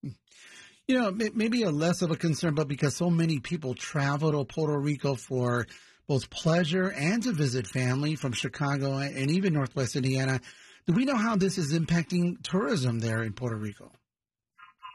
Maybe a less of a concern, but because so many people travel to Puerto Rico for both pleasure and to visit family from Chicago and even Northwest Indiana, do we know how this is impacting tourism there in Puerto Rico?